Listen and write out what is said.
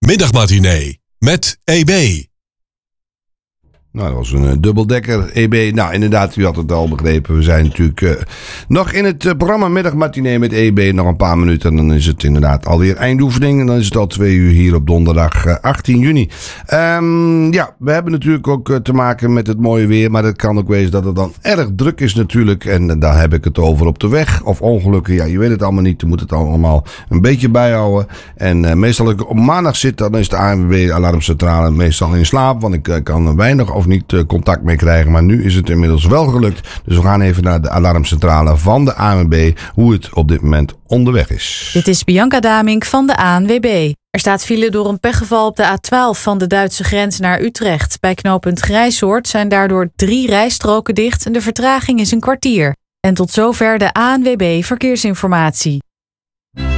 Middagmatinee met EB. Nou, dat was een dubbeldekker, EB. Nou, inderdaad, u had het al begrepen. We zijn natuurlijk nog in het programma Middagmatinee met EB. Nog een paar minuten en dan is het inderdaad alweer eindoefening. En dan is het al 2 uur hier op donderdag 18 juni. Ja, we hebben natuurlijk ook te maken met het mooie weer. Maar het kan ook wezen dat het dan erg druk is natuurlijk. En daar heb ik het over op de weg. Of ongelukken, ja, je weet het allemaal niet. Je moet het allemaal een beetje bijhouden. En meestal als ik op maandag zit, dan is de ANWB-alarmcentrale meestal in slaap. Want ik kan weinig of niet contact mee krijgen. Maar nu is het inmiddels wel gelukt. Dus we gaan even naar de alarmcentrale van de ANWB. Hoe het op dit moment onderweg is. Dit is Bianca Damink van de ANWB. Er staat file door een pechgeval op de A12 van de Duitse grens naar Utrecht. Bij knooppunt Grijsoord zijn daardoor 3 rijstroken dicht en de vertraging is een kwartier. En tot zover de ANWB Verkeersinformatie.